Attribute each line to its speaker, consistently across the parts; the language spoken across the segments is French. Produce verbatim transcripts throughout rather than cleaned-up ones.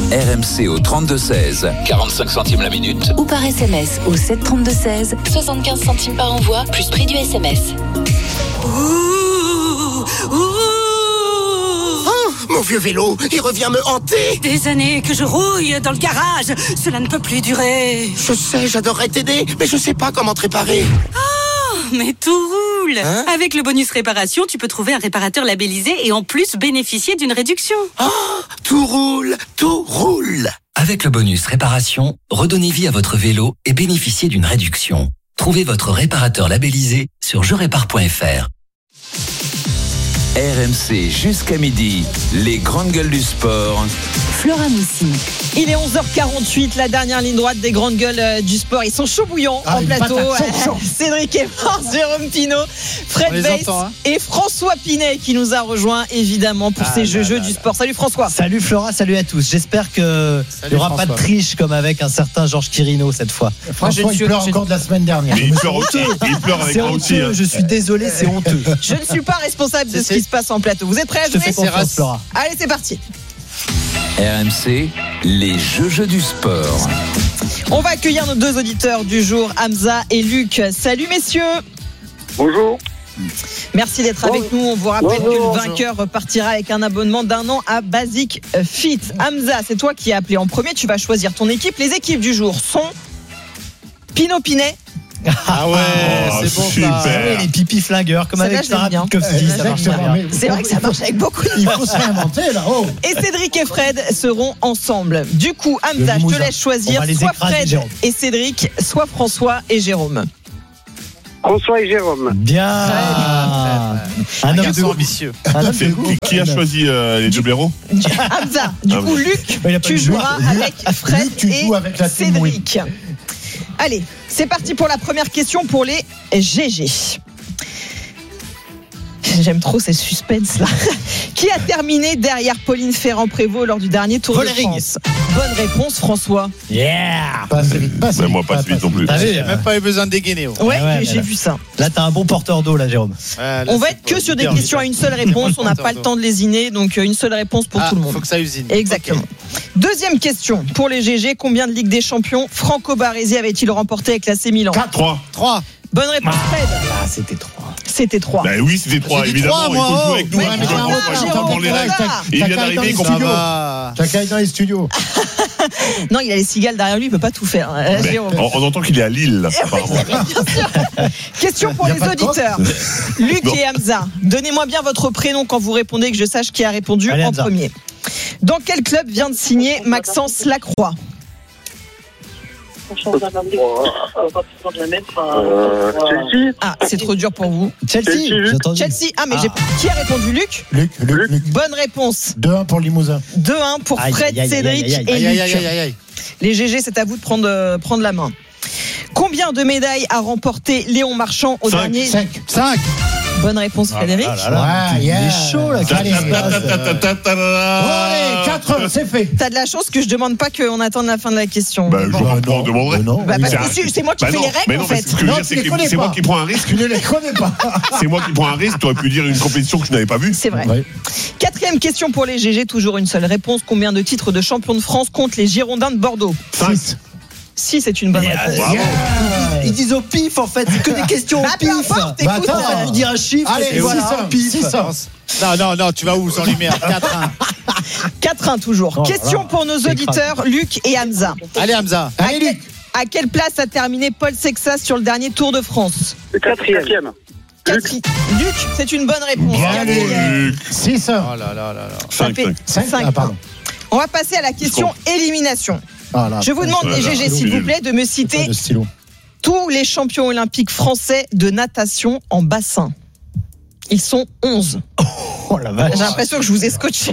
Speaker 1: R M C au trente-deux seize, quarante-cinq centimes la minute.
Speaker 2: Ou par S M S au sept trente-deux seize, soixante-quinze centimes par envoi, plus prix du S M S.
Speaker 3: Ouh, ouh.
Speaker 4: Oh, mon vieux vélo, il revient me hanter.
Speaker 3: Des années que je rouille dans le garage, cela ne peut plus durer.
Speaker 4: Je sais, j'adorerais t'aider, mais je sais pas comment te réparer.
Speaker 3: Oh, mais tout roule. Hein? Avec le bonus réparation, tu peux trouver un réparateur labellisé et en plus bénéficier d'une réduction.
Speaker 4: Oh, tout roule, tout roule.
Speaker 5: Avec le bonus réparation, redonnez vie à votre vélo et bénéficiez d'une réduction. Trouvez votre réparateur labellisé sur je répare point f r.
Speaker 1: R M C jusqu'à midi, les grandes gueules du sport.
Speaker 2: Flora Moussine.
Speaker 6: Il est onze heures quarante-huit, la dernière ligne droite des grandes gueules euh, du sport. Ils sont chauds bouillants ah, en plateau. Chaud, chaud. Cédric Evans, Jérôme Pinault, Fred Weiss hein. et François Pinet qui nous a rejoint évidemment pour ah, ces jeux, jeux du sport. Salut François.
Speaker 7: Salut Flora, salut à tous. J'espère qu'il n'y aura François. Pas de triche comme avec un certain Georges Quirino cette fois.
Speaker 8: François, Moi, je il pleure je... encore de la semaine dernière.
Speaker 9: Mais il pleure aussi. Il pleure avec moi aussi.
Speaker 7: Je suis désolé, c'est honteux.
Speaker 6: Je ne suis pas responsable de ce qui se passe en plateau. Vous êtes prêts à jouer ?
Speaker 7: Flora.
Speaker 6: Allez, c'est parti.
Speaker 1: R M C, les jeux, jeux du sport.
Speaker 6: On va accueillir nos deux auditeurs du jour, Hamza et Luc. Salut messieurs.
Speaker 10: Bonjour.
Speaker 6: Merci d'être
Speaker 10: Bonjour.
Speaker 6: avec nous. On vous rappelle
Speaker 10: Bonjour.
Speaker 6: que le vainqueur repartira avec un abonnement d'un an à Basic Fit. Hamza, c'est toi qui as appelé en premier. Tu vas choisir ton équipe. Les équipes du jour sont Pinault Pinet.
Speaker 7: Ah ouais,
Speaker 9: oh,
Speaker 7: c'est bon
Speaker 9: super.
Speaker 7: ça. Oui, les pipis flingueurs comme ça avec Sarah Pitkowski, ça marche bien.
Speaker 6: C'est vrai que ça marche avec beaucoup de
Speaker 8: Il faut se réinventer là. Oh.
Speaker 6: Et Cédric et Fred seront ensemble. Du coup, Hamza, je te laisse choisir soit Fred Jérôme. et Cédric, soit François et Jérôme.
Speaker 10: François et Jérôme.
Speaker 7: Bien.
Speaker 11: Un homme de ambitieux.
Speaker 9: Qui, qui a choisi euh, les deux blaireaux?
Speaker 6: Hamza. Du coup, Luc, tu joueras avec Fred et Cédric. Allez, c'est parti pour la première question pour les G G. J'aime trop ces suspens là. Qui a terminé derrière Pauline Ferrand-Prévôt lors du dernier Tour
Speaker 7: Vollering.
Speaker 6: de France? Bonne réponse, François.
Speaker 7: Yeah.
Speaker 8: Pas assez vite, pas assez vite.
Speaker 9: Moi, pas assez vite non plus.
Speaker 11: J'ai même pas eu besoin de dégainer.
Speaker 6: Ouais, ouais, ouais j'ai là, vu ça.
Speaker 7: Là, t'as un bon porteur d'eau, là, Jérôme.
Speaker 11: Ouais, là,
Speaker 6: on va être que sur des questions à une seule réponse. On n'a pas le temps de lésiner, donc une seule réponse pour
Speaker 11: ah,
Speaker 6: tout le monde.
Speaker 11: Faut que ça usine.
Speaker 6: Exactement. Okay. Deuxième question pour les G G. Combien de Ligue des Champions Franco Baresi avait-il remporté avec l'A C Milan?
Speaker 9: quatre. trois.
Speaker 11: trois.
Speaker 6: Bonne réponse, Fred.
Speaker 7: Ah, c'était trois.
Speaker 6: C'était trois.
Speaker 9: Ben oui, c'était trois, évidemment.
Speaker 11: trois,
Speaker 9: il faut jouer avec nous.
Speaker 6: Mais mais non,
Speaker 9: pour les règles. Il vient d'arriver, qu'on
Speaker 8: T'as qu'à être dans les studios.
Speaker 6: Non, il a les cigales derrière lui, il peut pas tout faire.
Speaker 9: On, on entend qu'il est à Lille, là, apparemment.
Speaker 6: Bien sûr. Question pour les auditeurs. Luc non. et Hamza, donnez-moi bien votre prénom quand vous répondez, que je sache qui a répondu Allez, en Hamza. Premier. Dans quel club vient de signer Maxence Lacroix?
Speaker 10: Euh, Chelsea.
Speaker 6: Ah, c'est trop dur pour vous.
Speaker 7: Chelsea.
Speaker 10: Chelsea.
Speaker 6: Chelsea. Ah, mais
Speaker 7: ah.
Speaker 6: j'ai... qui a répondu? Luc.
Speaker 8: Luc, Luc, Luc.
Speaker 6: Bonne réponse.
Speaker 8: deux un pour Limousin.
Speaker 6: deux un pour
Speaker 7: aïe,
Speaker 6: Fred,
Speaker 7: aïe,
Speaker 6: Cédric
Speaker 7: aïe, aïe,
Speaker 6: et
Speaker 11: aïe,
Speaker 6: Luc.
Speaker 11: aïe, aïe, aïe, aïe.
Speaker 6: Les G G, c'est à vous de prendre, euh, prendre la main. Combien de médailles a remporté Léon Marchand au
Speaker 9: cinq.
Speaker 6: dernier?
Speaker 8: cinq.
Speaker 11: cinq.
Speaker 6: Bonne réponse, Frédéric.
Speaker 7: Ah là là,
Speaker 8: ouais, yeah.
Speaker 7: Il est chaud là.
Speaker 8: Allez, allez, quatre, c'est fait.
Speaker 6: T'as de la chance que je demande pas qu'on attende la fin de la question.
Speaker 9: Bah, je
Speaker 6: bon.
Speaker 9: comprends, on demanderait.
Speaker 8: Non,
Speaker 6: bah, parce
Speaker 9: c'est,
Speaker 6: que c'est moi qui
Speaker 9: bah
Speaker 6: fais
Speaker 9: non,
Speaker 6: les règles
Speaker 9: mais non,
Speaker 6: en fait.
Speaker 9: Ce que je veux dire, c'est que c'est moi qui prends un risque.
Speaker 8: Tu ne les connais pas.
Speaker 9: C'est moi qui prends un risque. Tu aurais pu dire une compétition que je n'avais pas vue.
Speaker 6: C'est vrai.
Speaker 8: Ouais.
Speaker 6: Quatrième question pour les G G, toujours une seule réponse. Combien de titres de champion de France comptent les Girondins de Bordeaux?
Speaker 9: cinq.
Speaker 6: Si, c'est une bonne
Speaker 7: Yeah,
Speaker 6: réponse.
Speaker 9: Bravo.
Speaker 7: yeah. Ils disent au pif en fait, c'est que des questions au
Speaker 6: Bah, peu
Speaker 7: pif.
Speaker 6: importe,
Speaker 7: Bah,
Speaker 6: écoute,
Speaker 7: attends, on
Speaker 6: euh,
Speaker 7: va nous dire un chiffre.
Speaker 8: Allez,
Speaker 7: et voilà,
Speaker 8: six,
Speaker 7: au pif.
Speaker 8: six,
Speaker 11: Non, non, non, tu vas où sans lumière? quatre un.
Speaker 6: quatre un toujours.
Speaker 7: Oh,
Speaker 6: question
Speaker 7: voilà.
Speaker 6: pour nos auditeurs, Luc et Hamza.
Speaker 11: Allez, Hamza.
Speaker 8: Allez, Luc.
Speaker 6: À quelle place a terminé Paul Sexas sur le dernier Tour de France?
Speaker 10: Quatrième.
Speaker 6: Catri- Luc, c'est une bonne réponse.
Speaker 8: Bien,
Speaker 6: Gagné.
Speaker 8: six un.
Speaker 11: Oh là là là là.
Speaker 6: Ça
Speaker 9: cinq,
Speaker 6: fait
Speaker 9: cinq.
Speaker 6: cinq.
Speaker 8: Ah, pardon.
Speaker 6: On va passer à la question élimination.
Speaker 8: Ah, là,
Speaker 6: Je vous demande, les G G,
Speaker 9: là,
Speaker 6: s'il
Speaker 9: là,
Speaker 6: vous plaît, de me citer
Speaker 8: de stylo.
Speaker 6: tous les champions olympiques français de natation en bassin. Ils sont onze.
Speaker 7: Oh la vache.
Speaker 6: J'ai l'impression que je vous ai scotché.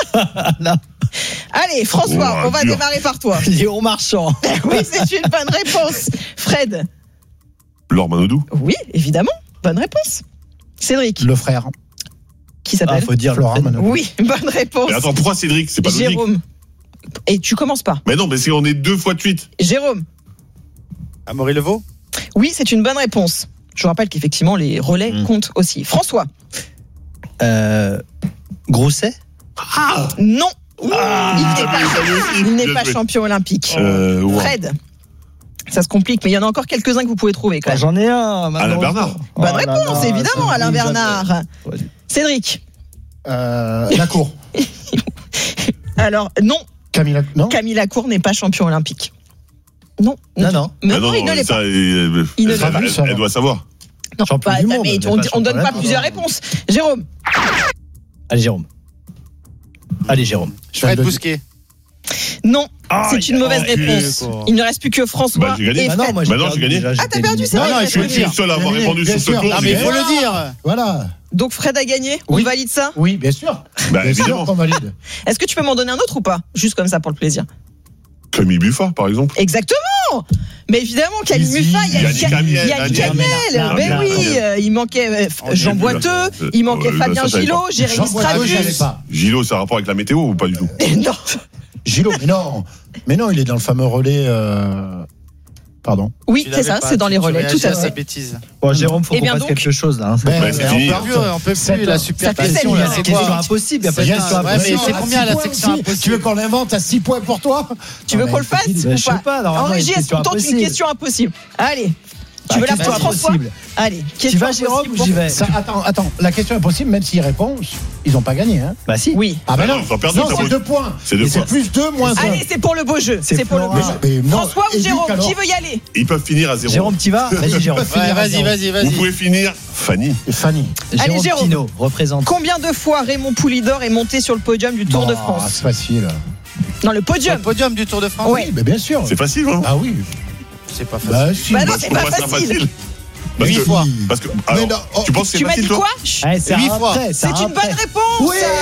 Speaker 6: Allez, François,
Speaker 9: Oh,
Speaker 6: on va
Speaker 9: dur.
Speaker 6: démarrer par toi.
Speaker 7: Léon Marchand.
Speaker 6: Oui, c'est une bonne réponse. Fred.
Speaker 9: Laure Manodou.
Speaker 6: Oui, évidemment, bonne réponse. Cédric.
Speaker 8: Le frère.
Speaker 6: Qui
Speaker 7: Ah,
Speaker 6: s'appelle
Speaker 7: faut dire
Speaker 8: Florent
Speaker 7: le
Speaker 8: Manodou.
Speaker 6: Oui, bonne réponse.
Speaker 9: Mais attends, pourquoi Cédric? C'est pas logique.
Speaker 6: Jérôme. Et tu commences pas.
Speaker 9: Mais non, mais c'est on est deux fois de suite.
Speaker 6: Jérôme.
Speaker 11: Amaury Levaux.
Speaker 6: Oui, c'est une bonne réponse. Je vous rappelle qu'effectivement, les relais
Speaker 7: Mmh.
Speaker 6: comptent aussi. François.
Speaker 7: Euh, Grousset.
Speaker 9: Ah
Speaker 6: Non. Ah, il n'est pas, il n'est pas champion olympique.
Speaker 9: Euh, wow.
Speaker 6: Fred, ça se complique, mais il y en a encore quelques-uns que vous pouvez trouver quand même.
Speaker 7: J'en ai un.
Speaker 9: Alain Bernard.
Speaker 6: Bonne
Speaker 7: Oh là
Speaker 6: réponse,
Speaker 7: là,
Speaker 6: évidemment,
Speaker 7: ça
Speaker 6: Alain
Speaker 7: me
Speaker 6: Bernard.
Speaker 7: Ouais.
Speaker 6: Cédric.
Speaker 8: Euh, la cour.
Speaker 6: Alors, non,
Speaker 8: Camille, non
Speaker 6: Camille Lacour n'est pas champion olympique. Non,
Speaker 7: Non, non.
Speaker 6: Mais
Speaker 9: Ah
Speaker 6: non, il ne l'est
Speaker 9: ça,
Speaker 6: pas.
Speaker 9: euh,
Speaker 6: Il ne
Speaker 9: ça,
Speaker 6: l'est pas.
Speaker 9: elle, elle doit savoir.
Speaker 6: Non,
Speaker 7: Champion
Speaker 6: bah,
Speaker 7: du
Speaker 6: bah,
Speaker 7: monde,
Speaker 6: mais
Speaker 7: mais
Speaker 6: on,
Speaker 7: pas
Speaker 6: on donne
Speaker 7: champion
Speaker 6: pas
Speaker 7: olympique.
Speaker 6: plusieurs réponses. Jérôme.
Speaker 7: Allez, Jérôme. Allez, Jérôme.
Speaker 11: Fred Bousquet.
Speaker 6: Non,
Speaker 7: Ah,
Speaker 6: c'est une
Speaker 7: il-
Speaker 6: mauvaise
Speaker 11: oh, il est
Speaker 6: réponse.
Speaker 11: quoi.
Speaker 6: Il ne reste plus que François
Speaker 9: Bah, j'ai gagné.
Speaker 6: et
Speaker 7: Ah
Speaker 6: Fred.
Speaker 7: non, moi
Speaker 9: Bah non, j'ai gagné.
Speaker 7: déjà,
Speaker 6: Ah, t'as perdu, c'est
Speaker 11: Non,
Speaker 6: vrai.
Speaker 11: non,
Speaker 6: il
Speaker 11: il
Speaker 6: reste
Speaker 11: faut
Speaker 9: Je
Speaker 11: le
Speaker 9: suis
Speaker 6: plus.
Speaker 9: le seul à avoir
Speaker 8: Bien
Speaker 9: répondu sur ce
Speaker 8: sûr.
Speaker 9: tour.
Speaker 11: Non, mais il faut le dire.
Speaker 8: Voilà.
Speaker 6: Donc Fred a gagné. On
Speaker 8: Oui.
Speaker 6: valide ça.
Speaker 8: Oui, bien sûr.
Speaker 9: Bah
Speaker 8: Bien sûr
Speaker 9: évidemment.
Speaker 8: qu'on valide.
Speaker 6: Est-ce que tu peux m'en donner un autre ou pas? Juste comme ça pour le plaisir.
Speaker 9: Camille Buffard, par exemple.
Speaker 6: Exactement. Mais évidemment, Camille
Speaker 8: Easy.
Speaker 6: Muffat, il y a
Speaker 9: Yannick
Speaker 6: Yannick
Speaker 9: Amiel,
Speaker 6: Yannick
Speaker 9: Yannick
Speaker 6: Amiel.
Speaker 7: Amiel.
Speaker 6: Ben
Speaker 7: Non,
Speaker 6: oui,
Speaker 7: non,
Speaker 6: euh, il manquait euh, Jean
Speaker 9: bien,
Speaker 6: Boiteux,
Speaker 9: euh,
Speaker 6: il manquait
Speaker 9: euh,
Speaker 6: Fabien
Speaker 9: ça, ça,
Speaker 6: Gillot,
Speaker 9: ça,
Speaker 6: Jérémy
Speaker 8: Jean Boiteux, j'avais
Speaker 6: Strabus.
Speaker 8: pas.
Speaker 9: Gillot, ça a rapport avec la météo ou pas du tout?
Speaker 6: Non.
Speaker 8: Gillot, mais non. Mais non, il est dans le fameux relais. euh, Pardon.
Speaker 6: Oui,
Speaker 11: Tu
Speaker 6: c'est
Speaker 11: l'avais
Speaker 6: ça,
Speaker 11: pas,
Speaker 6: c'est dans les
Speaker 11: tu
Speaker 6: relais, tout
Speaker 11: réagis
Speaker 6: à
Speaker 11: sa
Speaker 6: fait.
Speaker 11: bêtise.
Speaker 7: Bon, Jérôme, faut
Speaker 6: Eh
Speaker 7: qu'on
Speaker 6: bien
Speaker 7: fasse
Speaker 6: donc-
Speaker 7: quelque chose là. hein.
Speaker 8: Ben,
Speaker 9: Bah, c'est
Speaker 8: ben,
Speaker 9: fini.
Speaker 11: On peut plus, on peut
Speaker 8: Sept
Speaker 11: plus la
Speaker 8: heures.
Speaker 11: super
Speaker 6: Ça fait
Speaker 11: question
Speaker 6: sept
Speaker 11: là,
Speaker 6: heures.
Speaker 11: c'est
Speaker 7: Question
Speaker 11: quoi?
Speaker 7: impossible, il n'y a pas de
Speaker 8: Yes.
Speaker 7: question
Speaker 11: Ouais, mais
Speaker 7: impossible.
Speaker 11: c'est combien la section impossible?
Speaker 8: Tu veux qu'on l'invente à six points pour toi?
Speaker 6: Tu veux qu'on le fasse
Speaker 7: Ben,
Speaker 6: ou
Speaker 7: je sais
Speaker 6: pas
Speaker 7: pas,
Speaker 6: En
Speaker 7: normalement, il y a
Speaker 6: régie,
Speaker 7: une
Speaker 6: est-ce qu'on
Speaker 7: question
Speaker 6: tente une
Speaker 7: impossible.
Speaker 6: question impossible? Allez. Tu
Speaker 7: Bah,
Speaker 6: veux la
Speaker 7: question
Speaker 6: faire, François?
Speaker 7: impossible.
Speaker 6: Allez,
Speaker 7: Tu
Speaker 6: question
Speaker 7: vas, Jérôme,
Speaker 6: impossible
Speaker 7: ou
Speaker 6: pour-
Speaker 7: j'y vais?
Speaker 8: Ça, attends, attends. La question est possible, même s'ils répondent, ils n'ont pas gagné. Hein.
Speaker 7: Bah si.
Speaker 6: Oui.
Speaker 8: Ah ben
Speaker 9: Bah
Speaker 8: non,
Speaker 9: non, ils ont perdu,
Speaker 8: non,
Speaker 9: ça
Speaker 8: c'est
Speaker 9: vaut-
Speaker 8: deux points.
Speaker 9: c'est deux
Speaker 8: Et c'est
Speaker 9: points.
Speaker 8: plus deux moins un.
Speaker 6: Allez, c'est pour le beau jeu.
Speaker 7: C'est
Speaker 6: C'est pour le beau
Speaker 7: Florent.
Speaker 6: jeu.
Speaker 8: Mais non,
Speaker 6: François ou
Speaker 8: Éduc,
Speaker 6: Jérôme,
Speaker 8: alors.
Speaker 6: qui veut y aller?
Speaker 9: Ils peuvent finir à zéro.
Speaker 7: Jérôme, tu vas? Vas-y, Jérôme.
Speaker 11: Ouais, vas-y, vas-y,
Speaker 9: Vous
Speaker 11: vas-y.
Speaker 9: pouvez finir Fanny.
Speaker 8: Et Fanny.
Speaker 6: Allez,
Speaker 7: Jérôme
Speaker 6: Jérôme.
Speaker 7: Pinault, représente.
Speaker 6: Combien de fois Raymond Poulidor est monté sur le podium du Tour de
Speaker 8: Bon,
Speaker 6: France?
Speaker 8: C'est facile.
Speaker 6: Non, le
Speaker 11: Sur le
Speaker 6: podium.
Speaker 11: podium du Tour de France.
Speaker 6: Ouais.
Speaker 8: Oui, mais bien sûr.
Speaker 9: C'est facile, vraiment.
Speaker 8: Ah oui.
Speaker 11: C'est pas facile.
Speaker 8: Bah, si.
Speaker 6: Bah non,
Speaker 9: Bah,
Speaker 6: c'est
Speaker 9: je trouve
Speaker 6: pas
Speaker 9: ça
Speaker 6: facile.
Speaker 9: Parce
Speaker 11: Huit
Speaker 9: que,
Speaker 11: fois.
Speaker 9: parce que,
Speaker 8: Mais
Speaker 9: alors,
Speaker 8: non, oh,
Speaker 9: tu penses que
Speaker 6: Tu
Speaker 9: c'est
Speaker 6: m'as dit
Speaker 9: facile, toi?
Speaker 6: quoi? Chut.
Speaker 7: Ouais, c'est
Speaker 11: Huit
Speaker 7: un
Speaker 11: fois.
Speaker 7: après,
Speaker 6: C'est
Speaker 7: un
Speaker 6: une
Speaker 7: après.
Speaker 6: bonne réponse.
Speaker 8: Oui.